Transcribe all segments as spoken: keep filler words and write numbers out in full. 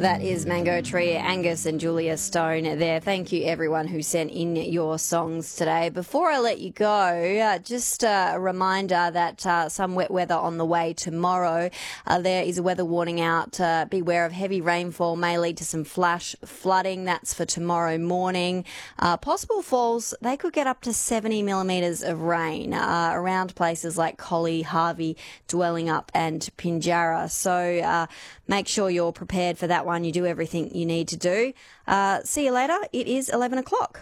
That is Mango Tree, Angus and Julia Stone there. Thank you, everyone who sent in your songs today. Before I let you go, uh, just uh, a reminder that uh, some wet weather on the way tomorrow. Uh, there is a weather warning out. Uh, beware of heavy rainfall, may lead to some flash flooding. That's for tomorrow morning. Uh, possible falls, they could get up to seventy millimetres of rain uh, around places like Collie, Harvey, Dwellingup and Pinjarra. So uh, make sure you're prepared for that one. You do everything you need to do. Uh, see you later. It is eleven o'clock.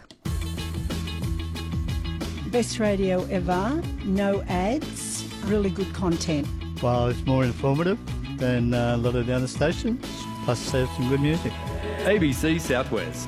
Best radio ever. No ads. Really good content. Well, it's more informative than uh, a lot of the other stations. Plus, have some good music. A B C Southwest.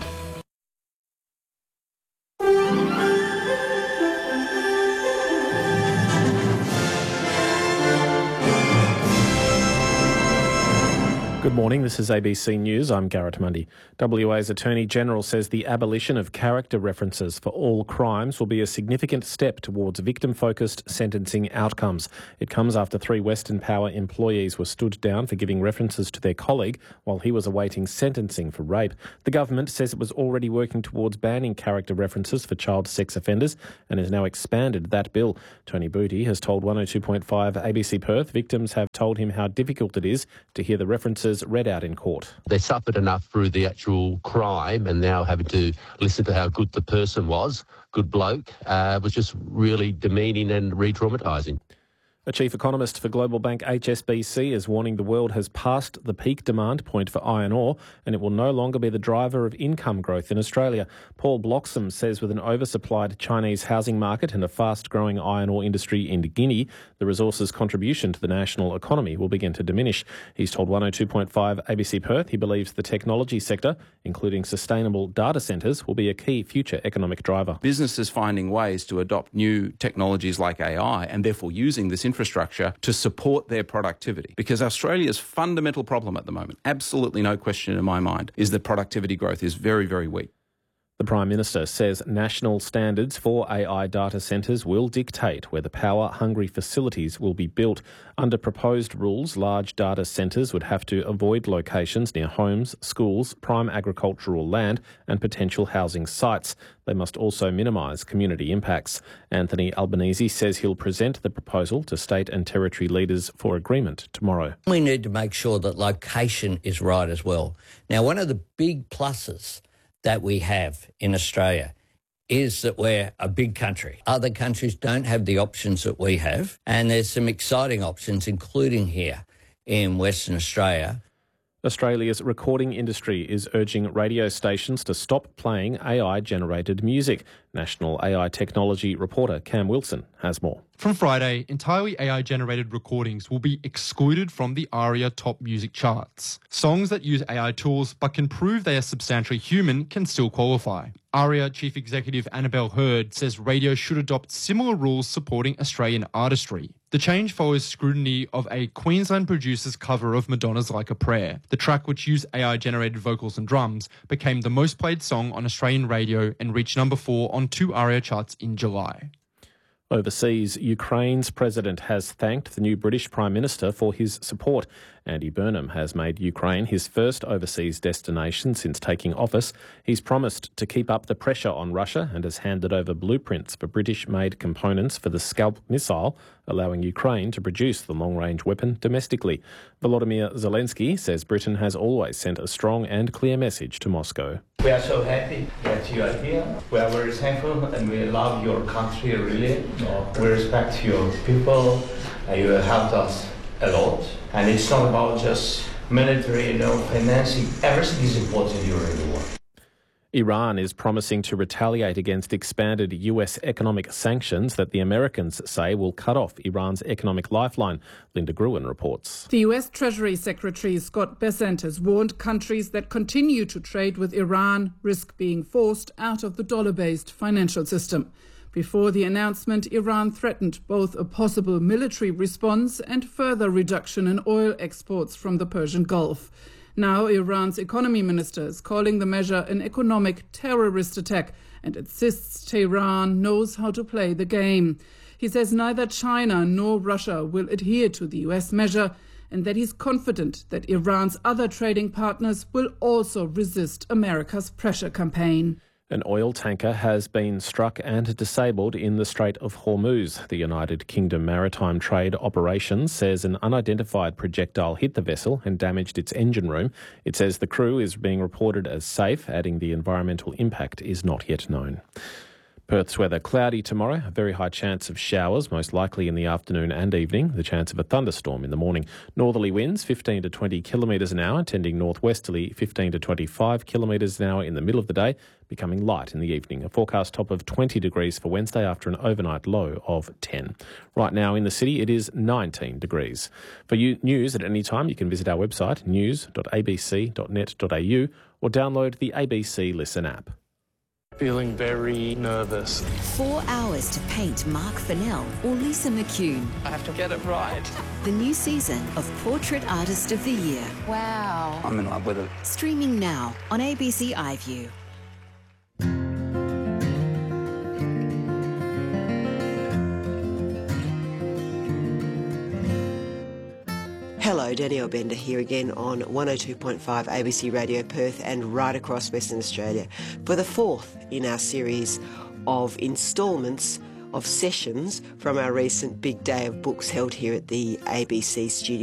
Good morning, this is A B C News. I'm Garrett Mundy. W A's Attorney-General says the abolition of character references for all crimes will be a significant step towards victim-focused sentencing outcomes. It comes after three Western Power employees were stood down for giving references to their colleague while he was awaiting sentencing for rape. The government says it was already working towards banning character references for child sex offenders and has now expanded that bill. Tony Booty has told one oh two point five A B C Perth victims have told him how difficult it is to hear the references read out in court. They suffered enough through the actual crime, and now having to listen to how good the person was, good bloke, uh, was just really demeaning and re-traumatising. A chief economist for global bank H S B C is warning the world has passed the peak demand point for iron ore and it will no longer be the driver of income growth in Australia. Paul Bloxham says with an oversupplied Chinese housing market and a fast-growing iron ore industry in Guinea, the resource's contribution to the national economy will begin to diminish. He's told one oh two point five A B C Perth he believes the technology sector, including sustainable data centres, will be a key future economic driver. Businesses finding ways to adopt new technologies like A I and therefore using this infrastructure to support their productivity. Because Australia's fundamental problem at the moment, absolutely no question in my mind, is that productivity growth is very, very weak. The Prime Minister says national standards for A I data centres will dictate where the power-hungry facilities will be built. Under proposed rules, large data centres would have to avoid locations near homes, schools, prime agricultural land and potential housing sites. They must also minimise community impacts. Anthony Albanese says he'll present the proposal to state and territory leaders for agreement tomorrow. We need to make sure that location is right as well. Now, one of the big pluses that we have in Australia is that we're a big country. Other countries don't have the options that we have, and there's some exciting options, including here in Western Australia. Australia's recording industry is urging radio stations to stop playing A I-generated music. National A I technology reporter Cam Wilson has more. From Friday, entirely A I-generated recordings will be excluded from the ARIA top music charts. Songs that use A I tools but can prove they are substantially human can still qualify. ARIA Chief Executive Annabelle Hurd says radio should adopt similar rules supporting Australian artistry. The change follows scrutiny of a Queensland producer's cover of Madonna's Like a Prayer. The track, which used A I-generated vocals and drums, became the most played song on Australian radio and reached number four on two ARIA charts in July. Overseas, Ukraine's president has thanked the new British Prime Minister for his support. Andy Burnham has made Ukraine his first overseas destination since taking office. He's promised to keep up the pressure on Russia and has handed over blueprints for British-made components for the Scalp missile, allowing Ukraine to produce the long-range weapon domestically. Volodymyr Zelensky says Britain has always sent a strong and clear message to Moscow. We are so happy that you are here. We are very thankful and we love your country really. We respect your people. You have helped us a lot. And it's not about just military, you know, financing. Everything is important during the war. Iran is promising to retaliate against expanded U S economic sanctions that the Americans say will cut off Iran's economic lifeline. Linda Gruen reports. The U S Treasury Secretary Scott Bessent has warned countries that continue to trade with Iran risk being forced out of the dollar-based financial system. Before the announcement, Iran threatened both a possible military response and further reduction in oil exports from the Persian Gulf. Now, Iran's economy minister is calling the measure an economic terrorist attack and insists Tehran knows how to play the game. He says neither China nor Russia will adhere to the U S measure and that he's confident that Iran's other trading partners will also resist America's pressure campaign. An oil tanker has been struck and disabled in the Strait of Hormuz. The United Kingdom Maritime Trade Operations says an unidentified projectile hit the vessel and damaged its engine room. It says the crew is being reported as safe, adding the environmental impact is not yet known. Perth's weather cloudy tomorrow, a very high chance of showers, most likely in the afternoon and evening, the chance of a thunderstorm in the morning. Northerly winds fifteen to twenty kilometres an hour, tending northwesterly fifteen to twenty-five kilometres an hour in the middle of the day, becoming light in the evening. A forecast top of twenty degrees for Wednesday after an overnight low of ten. Right now in the city it is nineteen degrees. For you, news at any time, you can visit our website news dot a b c dot net dot a u or download the A B C Listen app. Feeling very nervous. Four hours to paint Mark Fennell or Lisa McCune. I have to get it right. The new season of Portrait Artist of the Year. Wow. I'm in love with it. Streaming now on A B C iView. Hello, Danielle Bender here again on one oh two point five A B C Radio Perth and right across Western Australia for the fourth in our series of instalments of sessions from our recent Big Day of Books held here at the A B C studio.